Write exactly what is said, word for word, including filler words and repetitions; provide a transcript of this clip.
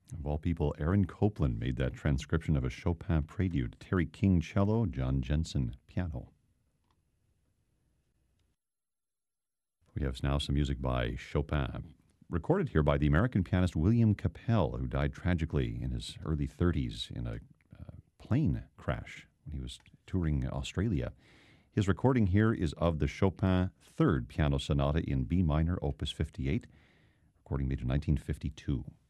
Of all people, Aaron Copland made that transcription of a Chopin prelude. Terry King cello, John Jensen piano. We have now some music by Chopin, recorded here by the American pianist William Capell, who died tragically in his early thirties in a uh, plane crash when he was touring Australia. His recording here is of the Chopin Third Piano Sonata in B minor, Opus fifty-eight, recording made in nineteen fifty-two.